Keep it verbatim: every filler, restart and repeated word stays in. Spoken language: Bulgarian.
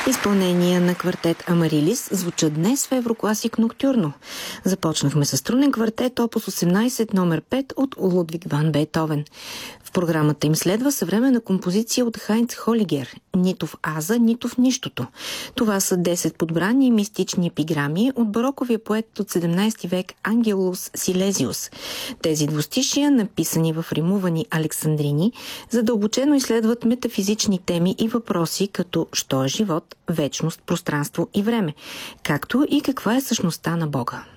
Изпълнения на квартет Амарилис звучат днес в Еврокласик Ноктюрно. Започнахме с струнен квартет опус осемнайсет номер пет от Лудвиг ван Бетовен. В програмата им следва съвременна композиция от Хайнц Холигер «Нито в аза, нито в нищото». Това са десет подбрани мистични епиграми от бароковия поет от седемнайсети век Ангелус Силезиус. Тези двустишия, написани в римувани александрини, задълбочено изследват метафизични теми и въпроси като «Що е живот?», «Вечност?», «Пространство и време», както и каква е същността на Бога.